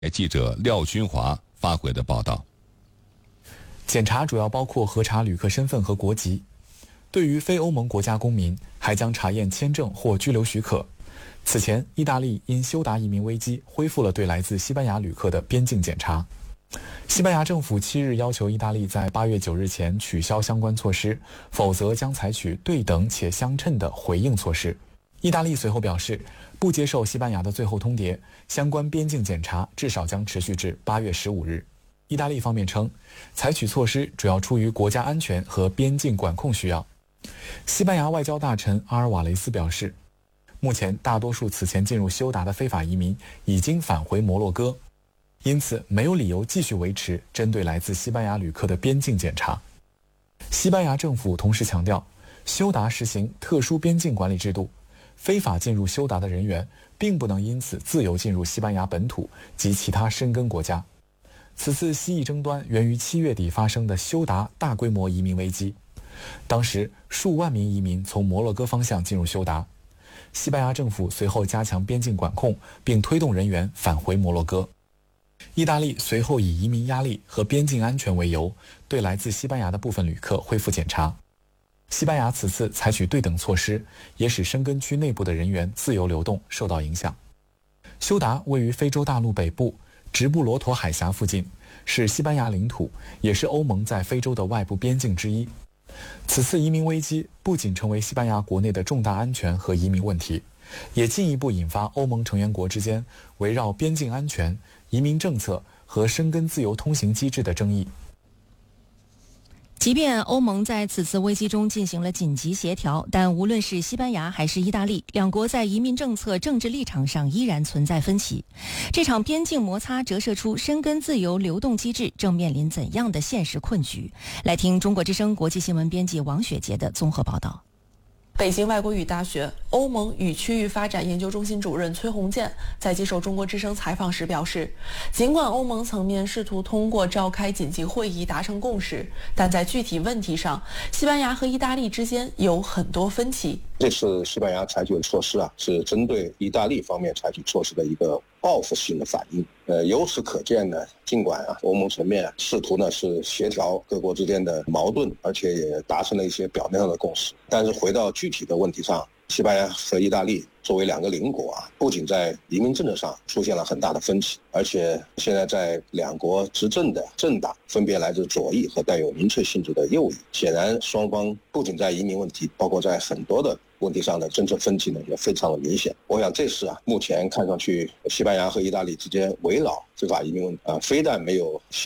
记者廖军华发回的报道。 检查主要包括核查旅客身份和国籍，对于非欧盟国家公民，还将查验签证或居留许可。此前，意大利因休达移民危机，恢复了对来自西班牙旅客的边境检查。西班牙政府7日要求意大利在8月9日前取消相关措施，否则将采取对等且相称的回应措施。意大利随后表示，不接受西班牙的最后通牒，相关边境检查至少将持续至8月15日。意大利方面称，采取措施主要出于国家安全和边境管控需要。西班牙外交大臣阿尔瓦雷斯表示，目前大多数此前进入休达的非法移民已经返回摩洛哥，因此没有理由继续维持针对来自西班牙旅客的边境检查。西班牙政府同时强调，休达实行特殊边境管理制度，非法进入休达的人员并不能因此自由进入西班牙本土及其他申根国家。此次西意争端源于7月底发生的休达大规模移民危机，当时数万名移民从摩洛哥方向进入休达，西班牙政府随后加强边境管控，并推动人员返回摩洛哥。意大利随后以移民压力和边境安全为由，对来自西班牙的部分旅客恢复检查。西班牙此次采取对等措施，也使申根区内部的人员自由流动受到影响。休达位于非洲大陆北部直布罗陀海峡附近，是西班牙领土，也是欧盟在非洲的外部边境之一。此次移民危机不仅成为西班牙国内的重大安全和移民问题，也进一步引发欧盟成员国之间围绕边境安全、移民政策和申根自由通行机制的争议。 即便欧盟在此次危机中进行了紧急协调，但无论是西班牙还是意大利，两国在移民政策、政治立场上依然存在分歧。这场边境摩擦折射出申根自由流动机制正面临怎样的现实困局？来听中国之声国际新闻编辑王雪杰的综合报道。 北京外国语大学欧盟与区域发展研究中心主任崔洪建在接受中国之声采访时表示，尽管欧盟层面试图通过召开紧急会议达成共识，但在具体问题上，西班牙和意大利之间有很多分歧。 这次西班牙采取的措施是针对意大利方面采取措施的一个报复性的反应。由此可见呢，尽管欧盟层面试图是协调各国之间的矛盾，而且也达成了一些表面上的共识，但是回到具体的问题上，西班牙和意大利作为两个邻国不仅在移民政策上出现了很大的分歧，而且现在在两国执政的政党分别来自左翼和带有民粹性质的右翼，显然双方不仅在移民问题，包括在很多的问题上的政策分歧也非常的明显。我想这是目前看上去西班牙和意大利之间围绕非法移民问题非但没有